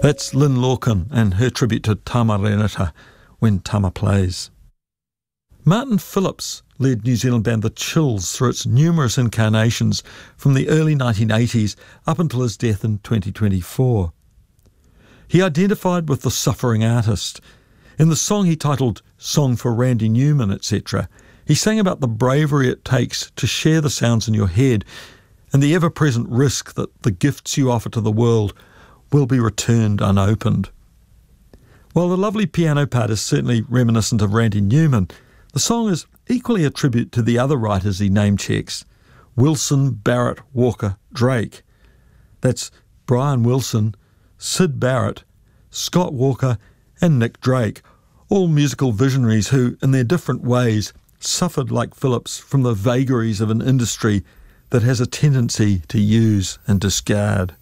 That's Lynn Lorcan and her tribute to Tama Renata, When Tama Plays. Martin Phillips led New Zealand band The Chills through its numerous incarnations from the early 1980s up until his death in 2024. He identified with the suffering artist. In the song he titled Song for Randy Newman, etc., he sang about the bravery it takes to share the sounds in your head and the ever-present risk that the gifts you offer to the world will be returned unopened. While the lovely piano part is certainly reminiscent of Randy Newman, the song is equally a tribute to the other writers he name-checks, Wilson, Barrett, Walker, Drake. That's Brian Wilson, Syd Barrett, Scott Walker and Nick Drake, all musical visionaries who, in their different ways, suffered like Phillips from the vagaries of an industry that has a tendency to use and discard.